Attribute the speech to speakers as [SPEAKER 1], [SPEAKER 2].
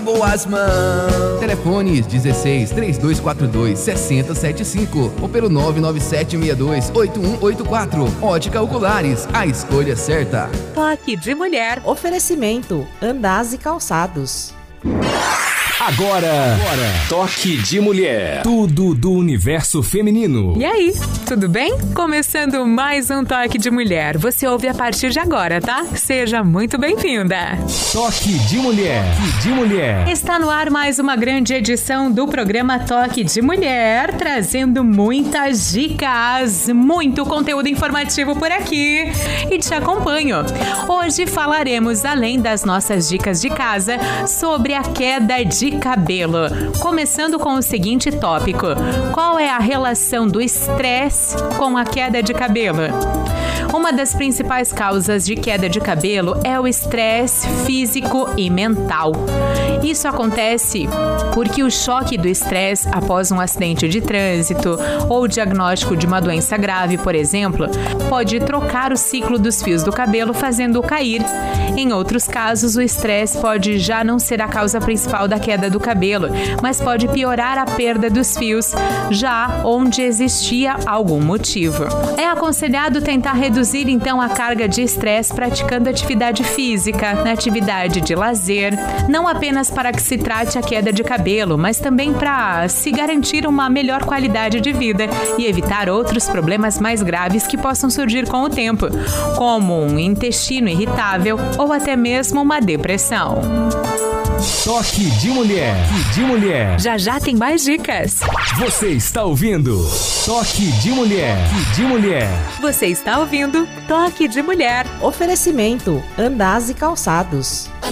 [SPEAKER 1] boas mãos. Telefones 16 3242 6075 ou pelo 997628184. Ótica Oculares, a escolha certa.
[SPEAKER 2] Toque de Mulher.
[SPEAKER 3] Oferecimento Andaz e Calçados.
[SPEAKER 4] Agora, Toque de Mulher. Tudo do universo feminino.
[SPEAKER 2] E aí, tudo bem? Começando mais um Toque de Mulher. Você ouve a partir de agora, tá? Seja muito bem-vinda.
[SPEAKER 4] Toque de Mulher.
[SPEAKER 2] Está no ar mais uma grande edição do programa Toque de Mulher, trazendo muitas dicas, muito conteúdo informativo por aqui. E te acompanho. Hoje falaremos, além das nossas dicas de casa, sobre a queda de cabelo. Começando com o seguinte tópico: qual é a relação do estresse com a queda de cabelo? Uma das principais causas de queda de cabelo é o estresse físico e mental. Isso acontece porque o choque do estresse após um acidente de trânsito ou diagnóstico de uma doença grave, por exemplo, pode trocar o ciclo dos fios do cabelo, fazendo-o cair. Em outros casos, o estresse pode já não ser a causa principal da queda do cabelo, mas pode piorar a perda dos fios, já onde existia algum motivo. É aconselhado tentar reduzir então a carga de estresse praticando atividade física, na atividade de lazer, não apenas para que se trate a queda de cabelo, mas também para se garantir uma melhor qualidade de vida e evitar outros problemas mais graves que possam surgir com o tempo, como um intestino irritável ou até mesmo uma depressão.
[SPEAKER 4] Toque de Mulher.
[SPEAKER 2] Já já tem mais dicas.
[SPEAKER 4] Você está ouvindo Toque de Mulher.
[SPEAKER 2] Você está ouvindo Toque de Mulher.
[SPEAKER 3] Oferecimento Andaz e Calçados.